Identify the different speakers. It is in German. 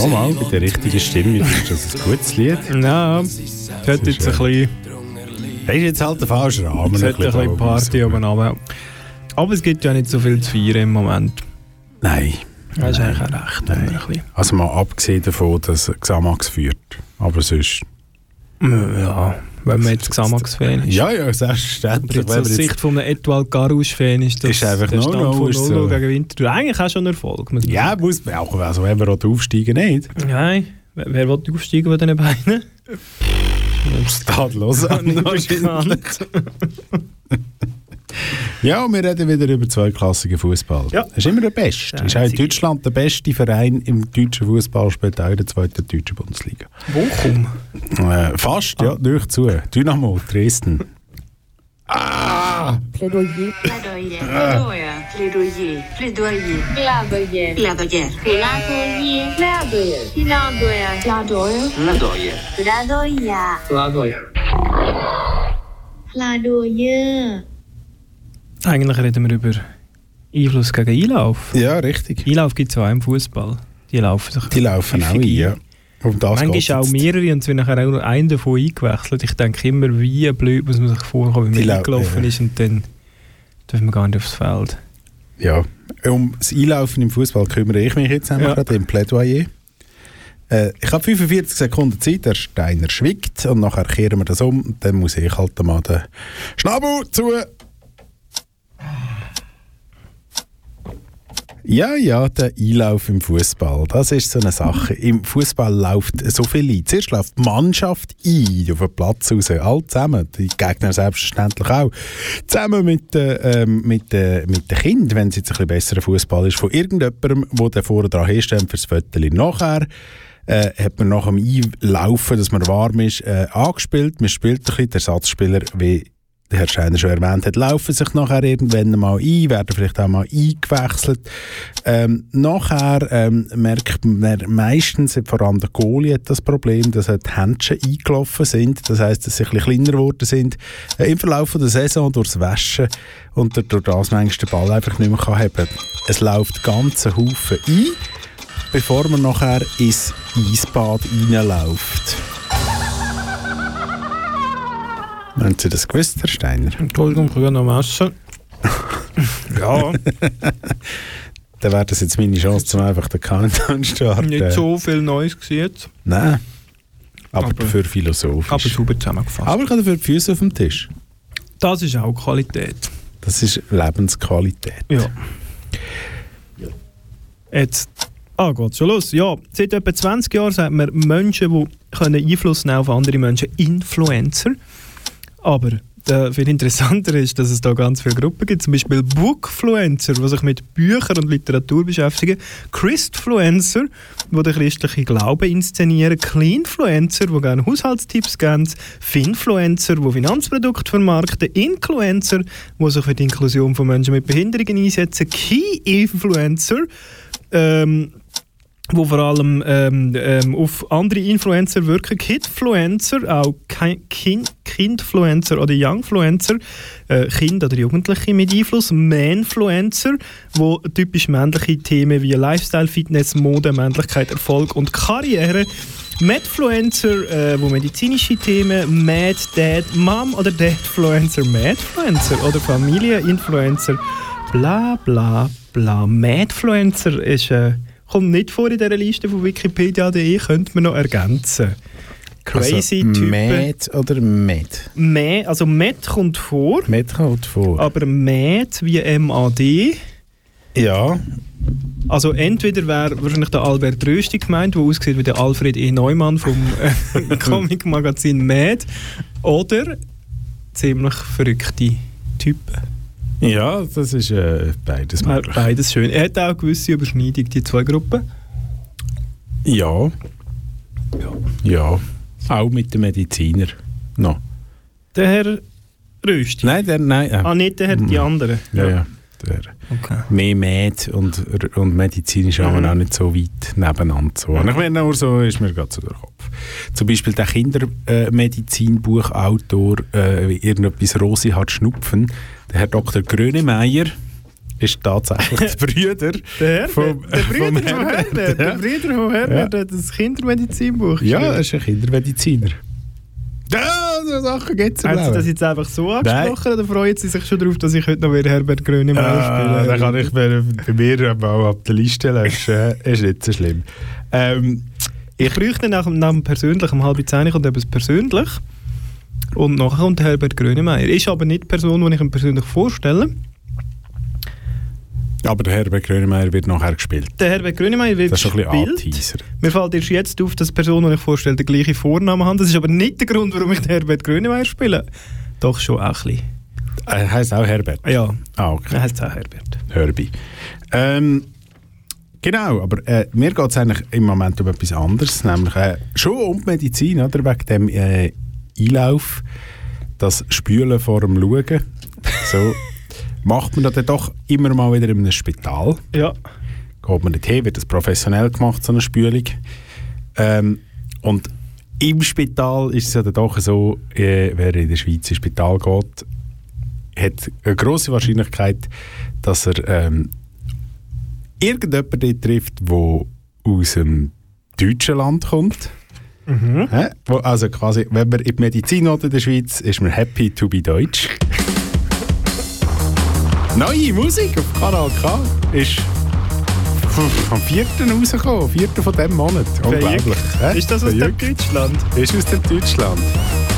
Speaker 1: Mal, bei der richtigen Stimme ist das ein gutes Lied.
Speaker 2: Ja, es hat jetzt ein bisschen...
Speaker 1: Das ist jetzt halt der falsche Rahmen.
Speaker 2: Es hat ein bisschen Party oben runter. Aber es gibt ja nicht so viel zu feiern im Moment.
Speaker 1: Nein.
Speaker 2: Das ist eigentlich auch recht.
Speaker 1: Nein. Also mal abgesehen davon, dass Xamax führt. Aber sonst...
Speaker 2: Ja, wenn man jetzt Xamax-Fan ist.
Speaker 1: Ja, selbstverständlich.
Speaker 2: Aber jetzt aus Sicht von einem Etoile Garous-Fan ist das
Speaker 1: ist einfach
Speaker 2: der Stand
Speaker 1: no,
Speaker 2: von 0
Speaker 1: so.
Speaker 2: gegen Winterthur. Eigentlich auch schon ein Erfolg.
Speaker 1: Ja, muss man auch. Also wenn wir auch aufsteigen, nicht.
Speaker 2: Nein, wer will aufsteigen von diesen Beinen?
Speaker 1: Stade Lausanne wahrscheinlich. Ja, und wir reden wieder über zweiklassigen Fußball. Ja. Das ist immer der Beste. Das ist auch in Deutschland der beste Verein im deutschen Fußball, spielt auch in der zweiten deutschen Bundesliga.
Speaker 2: Bochum?
Speaker 1: Fast, ja, durch zu. Dynamo, Dresden.
Speaker 3: Plädoyer. Plädoyer. Plädoyer. Plädoyer. Plädoyer. Plädoyer. Plädoyer. Plädoyer. Plädoyer. Plädoyer. Plädoyer. Plädoyer.
Speaker 2: Eigentlich reden wir über Einfluss gegen Einlauf.
Speaker 1: Ja, richtig.
Speaker 2: Einlauf gibt es auch im Fußball. Die laufen auch
Speaker 1: ein, ja.
Speaker 2: Manchmal auch mehrere und es wird nachher auch nur einer davon eingewechselt. Ich denke immer, wie blöd muss man sich vorkommen, wenn man eingelaufen ist und dann dürfen wir gar nicht aufs Feld.
Speaker 1: Ja, um das Einlaufen im Fußball kümmere ich mich jetzt gerade im Plädoyer. Ich habe 45 Sekunden Zeit, der Steiner schwickt und nachher kehren wir das um und dann muss ich halt mal den Schnabel zu. Ja, der Einlauf im Fußball, das ist so eine Sache. Im Fußball läuft so viel ein. Zuerst läuft die Mannschaft ein, auf den Platz raus, alle zusammen, die Gegner selbstverständlich auch. Zusammen mit den Kindern, wenn es jetzt ein bisschen besserer Fußball ist, von irgendjemandem, der da vorne dran hersteht fürs Viertel. Nachher hat man nach dem Einlaufen, dass man warm ist, angespielt. Man spielt ein bisschen, der Ersatzspieler, wie der Herr Steiner schon erwähnt hat, laufen sich nachher irgendwann mal ein, werden vielleicht auch mal eingewechselt. Nachher merkt man meistens, vor allem der Goalie hat das Problem, dass die Händchen eingelaufen sind. Das heisst, dass sie ein bisschen kleiner geworden sind im Verlauf der Saison durchs Waschen und durch das manchmal den Ball einfach nicht mehr haben kann. Es läuft ganze Haufen ein, bevor man nachher ins Eisbad reinläuft. Haben Sie das gewusst, Herr Steiner?
Speaker 2: Entschuldigung, ich kann noch messen. Ja.
Speaker 1: Dann wäre das jetzt meine Chance, um einfach den Countdown zu starten.
Speaker 2: Nicht so viel Neues gesehen.
Speaker 1: Nein, aber für philosophisch.
Speaker 2: Aber super zusammengefasst.
Speaker 1: Aber ich habe dafür die Füße auf dem Tisch.
Speaker 2: Das ist auch Qualität.
Speaker 1: Das ist Lebensqualität.
Speaker 2: Ja. Jetzt geht's schon los. Ja, seit etwa 20 Jahren sagt man Menschen, die Einfluss nehmen auf andere Menschen, Influencer. Aber viel interessanter ist, dass es da ganz viele Gruppen gibt, zum Beispiel Bookfluencer, die sich mit Büchern und Literatur beschäftigen, Christfluencer, die den christlichen Glauben inszenieren, Cleanfluencer, die gerne Haushaltstipps geben, Finfluencer, die Finanzprodukte vermarkten, Influencer, die sich für die Inklusion von Menschen mit Behinderungen einsetzen, Key-Influencer, wo vor allem auf andere Influencer wirken, Kidfluencer, auch Kindfluencer oder Youngfluencer, Kinder oder Jugendliche mit Einfluss, Manfluencer, wo typisch männliche Themen wie Lifestyle, Fitness, Mode, Männlichkeit, Erfolg und Karriere, Madfluencer, wo medizinische Themen, Mad Dad, Mom oder Dadfluencer, Madfluencer oder Familieninfluencer, bla bla bla. Madfluencer ist kommt nicht vor in dieser Liste von Wikipedia.de, könnte man noch ergänzen. Crazy
Speaker 1: also,
Speaker 2: Typen.
Speaker 1: Mad oder Med?
Speaker 2: Also Med kommt vor.
Speaker 1: Med kommt vor.
Speaker 2: Aber Mad wie M-A-D.
Speaker 1: Ja.
Speaker 2: Also entweder wäre wahrscheinlich der Albert Röstig gemeint, der aussieht wie der Alfred E. Neumann vom Comic-Magazin Mad. Oder ziemlich verrückte Typen.
Speaker 1: Ja, das ist beides möglich.
Speaker 2: Beides schön. Er hat auch eine gewisse Überschneidung, die zwei Gruppen.
Speaker 1: Ja. Auch mit dem Mediziner. No.
Speaker 2: Der Herr Rösti?
Speaker 1: Nein.
Speaker 2: Nicht der Herr, die anderen?
Speaker 1: Ja. Okay. Mehr Med und medizinisch haben wir auch nicht so weit nebeneinander. So. Und ich meine, nur so ist mir gerade so der Kopf. Zum Beispiel der Kindermedizinbuchautor irgendetwas Rosi hat Schnupfen, der Herr Dr. Grönemeyer, ist tatsächlich der Brüder vom Herbert.
Speaker 2: Der Brüder von Herbert hat ein Kindermedizinbuch geschrieben.
Speaker 1: Ja, er ist ein Kindermediziner. Ja, so Sachen gibt es im
Speaker 2: Haben Sie das jetzt einfach so angesprochen oder freuen Sie sich schon darauf, dass ich heute noch wieder Herbert Grönemeyer spiele?
Speaker 1: Dann kann ich bei mir mal ab der Liste löschen. Ist nicht so schlimm.
Speaker 2: Ich bräuchte nach dem Persönlichen, um 9:30 kommt etwas persönlich. Und nachher kommt Herbert Grönemeyer. Ist aber nicht die Person, die ich ihm persönlich vorstelle.
Speaker 1: Aber der Herbert Grönemeyer wird nachher gespielt.
Speaker 2: Der Herbert Grönemeyer wird
Speaker 1: das ist
Speaker 2: gespielt.
Speaker 1: Ein bisschen
Speaker 2: Mir fällt erst jetzt auf, dass die Person, die ich vorstelle, den gleichen Vornamen hat. Das ist aber nicht der Grund, warum ich den Herbert Grönemeyer spiele. Doch schon auch ein bisschen.
Speaker 1: Er heisst auch Herbert?
Speaker 2: Ja,
Speaker 1: okay.
Speaker 2: Er heisst auch Herbert.
Speaker 1: Herbie. Genau, aber mir geht es eigentlich im Moment um etwas anderes, nämlich schon um die Medizin, oder? Wegen dem Einlauf, das Spülen vor dem Schauen. So macht man das dann doch immer mal wieder in einem Spital.
Speaker 2: Ja.
Speaker 1: Geht man nicht hin, wird das professionell gemacht, so eine Spülung. Und im Spital ist es ja dann doch so, wer in der Schweiz ins Spital geht, hat eine grosse Wahrscheinlichkeit, dass er irgendjemanden dort trifft, der aus dem deutschen Land kommt.
Speaker 2: Mhm.
Speaker 1: Also quasi, wenn man in die Medizin will in der Schweiz, ist man happy to be deutsch. Neue Musik auf Kanal K ist am 4. rausgekommen, 4. von diesem Monat. Unglaublich.
Speaker 2: Ist das aus dem Deutschland?
Speaker 1: Ist aus dem Deutschland.